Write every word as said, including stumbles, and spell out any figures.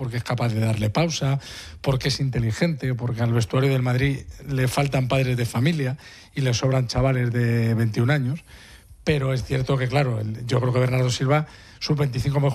porque es capaz de darle pausa, porque es inteligente, porque al vestuario del Madrid le faltan padres de familia y le sobran chavales de veintiún años. Pero es cierto que, claro, yo creo que Bernardo Silva, sus veinticinco mejores